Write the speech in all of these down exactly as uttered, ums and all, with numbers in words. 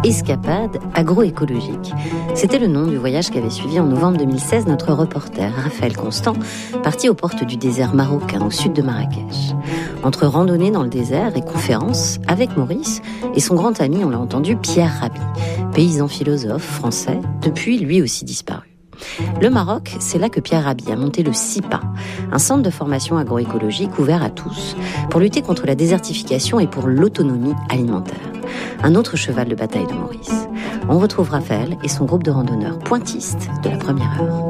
Escapade agroécologique. C'était le nom du voyage qu'avait suivi en novembre deux mille seize notre reporter Raphaël Constant, parti aux portes du désert marocain au sud de Marrakech. Entre randonnées dans le désert et conférences avec Maurice et son grand ami, on l'a entendu, Pierre Rabhi, paysan philosophe français, depuis lui aussi disparu. Le Maroc, c'est là que Pierre Rabhi a monté le SIPA, un centre de formation agroécologique ouvert à tous, pour lutter contre la désertification et pour l'autonomie alimentaire. Un autre cheval de bataille de Maurice. On retrouve Raphaël et son groupe de randonneurs pointistes de la première heure.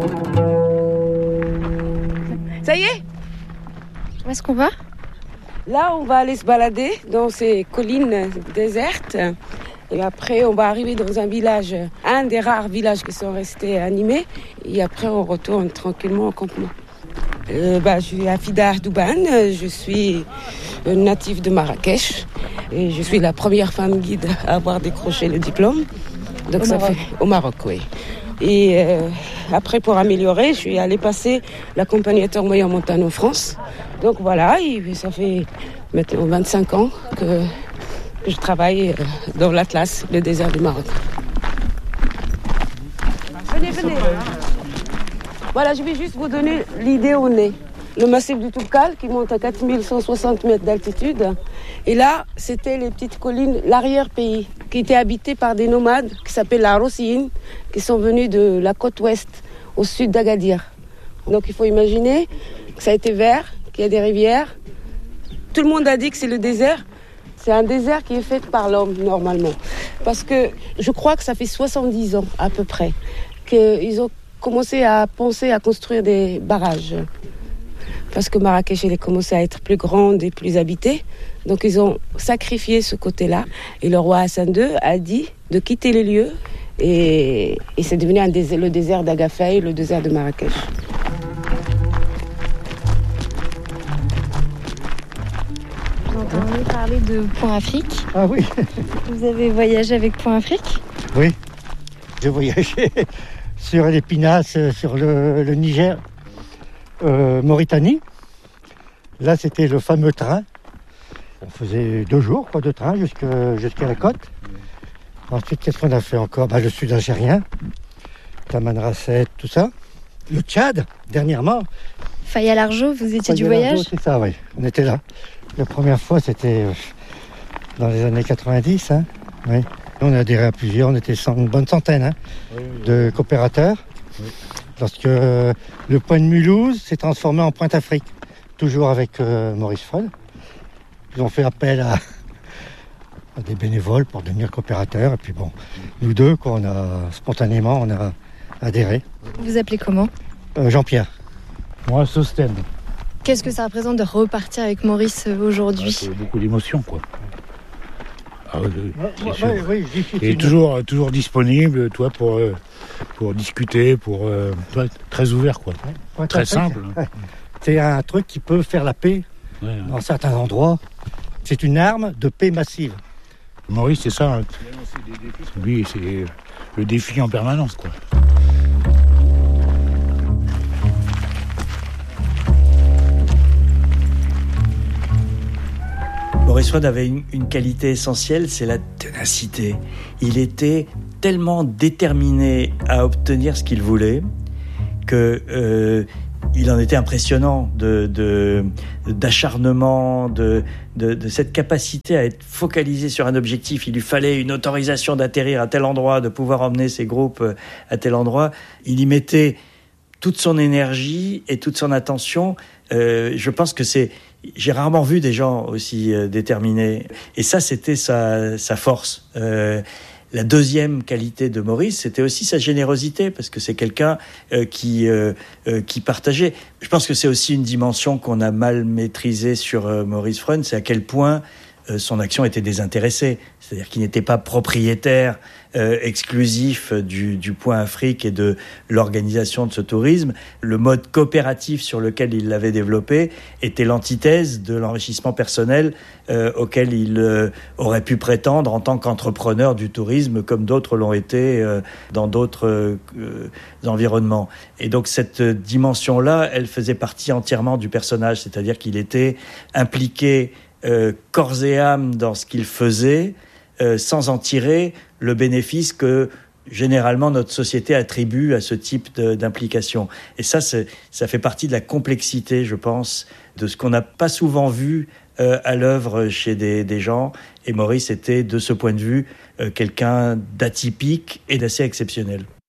Ça y est ? Où est-ce qu'on va ? Là, on va aller se balader dans ces collines désertes. Et après, on va arriver dans un village, un des rares villages qui sont restés animés. Et après, on retourne tranquillement au campement. Euh, bah, je suis Afida Ardouban, je suis native de Marrakech. Et je suis la première femme guide à avoir décroché le diplôme. Donc au ça Maroc. fait au Maroc, oui. Et euh, après, pour améliorer, je suis allée passer l'accompagnateur moyen montagne en France. Donc voilà, et ça fait maintenant vingt-cinq ans que je travaille dans l'Atlas, le désert du Maroc. Venez, venez. Voilà, je vais juste vous donner l'idée où on est. Le massif du Toubkal qui monte à quatre mille cent soixante mètres d'altitude. Et là, c'était les petites collines, l'arrière-pays, qui étaient habitées par des nomades qui s'appellent la Rossiyine, qui sont venus de la côte ouest, au sud d'Agadir. Donc il faut imaginer que ça a été vert, qu'il y a des rivières. Tout le monde a dit que c'est le désert. C'est un désert qui est fait par l'homme, normalement. Parce que je crois que ça fait soixante-dix ans, à peu près, qu'ils ont commencé à penser à construire des barrages. Parce que Marrakech, elle a commencé à être plus grande et plus habitée. Donc, ils ont sacrifié ce côté-là. Et le roi Hassan deux a dit de quitter les lieux. Et, et c'est devenu un désert, le désert d'Agafay, le désert de Marrakech. Vous entendez parler de Point Afrique ? Ah oui. Vous avez voyagé avec Point Afrique ? Oui, j'ai voyagé sur les pinasses, sur le, le Niger, euh, Mauritanie. Là, c'était le fameux train. On faisait deux jours quoi, de train jusqu'à, jusqu'à la côte. Ensuite, qu'est-ce qu'on a fait encore ? bah, Le sud algérien, Tamanrasset, tout ça. Le Tchad, dernièrement. Faya-Largeau, vous étiez du Faya-Largeau, voyage ? C'est ça, oui. On était là. La première fois, c'était dans les années quatre-vingt-dix. Hein. Oui. On a adhéré à plusieurs, on était une bonne centaine hein, oui, oui, de coopérateurs. Oui. Lorsque euh, le point de Mulhouse s'est transformé en Pointe Afrique, toujours avec euh, Maurice Froll. Ils ont fait appel à, à des bénévoles pour devenir coopérateurs. Et puis bon, nous deux, quoi, on a, spontanément, on a adhéré. Vous vous appelez comment ? euh, Jean-Pierre. Moi, Sosten. Qu'est-ce que ça représente de repartir avec Maurice aujourd'hui ? ah, C'est beaucoup d'émotions, quoi. Ah, oui, c'est ouais, sûr. ouais, oui, Et est toujours, toujours disponible, toi, pour, euh, pour discuter, pour euh, toi, très ouvert, quoi. Ouais, ouais, très simple. Ouais. C'est un truc qui peut faire la paix ouais, ouais. dans certains endroits. C'est une arme de paix massive. Maurice, c'est ça. Hein. Lui, c'est le défi en permanence, quoi. Maurice Froll avait une, une qualité essentielle, c'est la ténacité. Il était tellement déterminé à obtenir ce qu'il voulait que euh, il en était impressionnant de, de, d'acharnement, de, de, de cette capacité à être focalisé sur un objectif. Il lui fallait une autorisation d'atterrir à tel endroit, de pouvoir emmener ses groupes à tel endroit. Il y mettait toute son énergie et toute son attention. Euh, je pense que c'est... J'ai rarement vu des gens aussi euh, déterminés. Et ça, c'était sa, sa force. Euh, la deuxième qualité de Maurice, c'était aussi sa générosité, parce que c'est quelqu'un euh, qui, euh, euh, qui partageait. Je pense que c'est aussi une dimension qu'on a mal maîtrisée sur euh, Maurice Froll, c'est à quel point euh, son action était désintéressée. C'est-à-dire qu'il n'était pas propriétaire euh, exclusif du, du Point Afrique et de l'organisation de ce tourisme. Le mode coopératif sur lequel il l'avait développé était l'antithèse de l'enrichissement personnel euh, auquel il euh, aurait pu prétendre en tant qu'entrepreneur du tourisme, comme d'autres l'ont été euh, dans d'autres euh, environnements. Et donc cette dimension-là, elle faisait partie entièrement du personnage, c'est-à-dire qu'il était impliqué euh, corps et âme dans ce qu'il faisait, euh, sans en tirer le bénéfice que généralement notre société attribue à ce type de, d'implication. Et ça, c'est, ça fait partie de la complexité, je pense, de ce qu'on n'a pas souvent vu euh, à l'œuvre chez des, des gens. Et Maurice était, de ce point de vue, euh, quelqu'un d'atypique et d'assez exceptionnel.